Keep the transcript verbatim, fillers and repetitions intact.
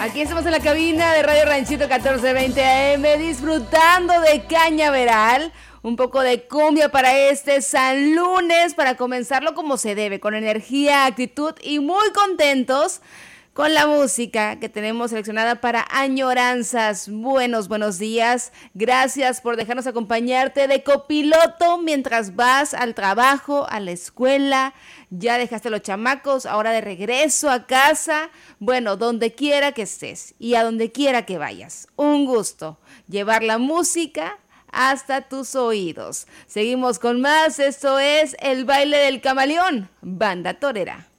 Aquí estamos en la cabina de Radio Ranchito catorce veinte A M disfrutando de cañaveral, un poco de cumbia para este San Lunes, para comenzarlo como se debe, con energía, actitud y muy contentos con la música que tenemos seleccionada para añoranzas. Buenos, buenos días. Gracias por dejarnos acompañarte de copiloto mientras vas al trabajo, a la escuela. Ya dejaste a los chamacos, ahora de regreso a casa. Bueno, donde quiera que estés y a donde quiera que vayas. Un gusto llevar la música hasta tus oídos. Seguimos con más. Esto es El Baile del Camaleón, Banda Torera.